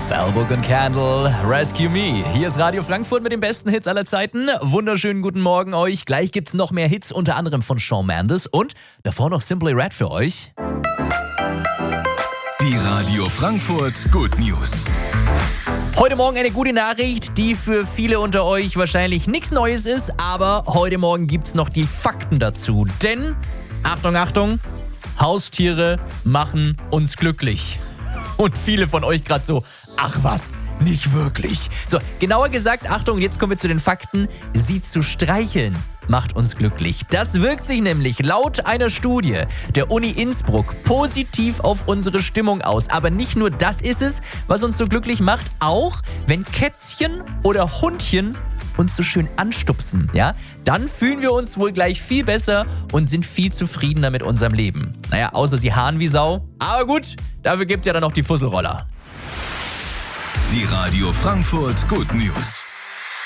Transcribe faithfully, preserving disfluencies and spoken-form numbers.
Bell Book und Candle, Rescue Me. Hier ist Radio Frankfurt mit den besten Hits aller Zeiten. Wunderschönen guten Morgen euch. Gleich gibt's noch mehr Hits, unter anderem von Shawn Mendes und davor noch Simply Red für euch. Die Radio Frankfurt Good News. Heute Morgen eine gute Nachricht, die für viele unter euch wahrscheinlich nichts Neues ist, aber heute Morgen gibt's noch die Fakten dazu. Denn, Achtung, Achtung, Haustiere machen uns glücklich. Und viele von euch gerade so, ach was, nicht wirklich. So, genauer gesagt, Achtung, jetzt kommen wir zu den Fakten. Sie zu streicheln macht uns glücklich. Das wirkt sich nämlich laut einer Studie der Uni Innsbruck positiv auf unsere Stimmung aus. Aber nicht nur das ist es, was uns so glücklich macht, auch wenn Kätzchen oder Hundchen uns so schön anstupsen, ja, dann fühlen wir uns wohl gleich viel besser und sind viel zufriedener mit unserem Leben. Naja, außer sie haaren wie Sau. Aber gut, dafür gibt's ja dann noch die Fusselroller. Die Radio Frankfurt Good News.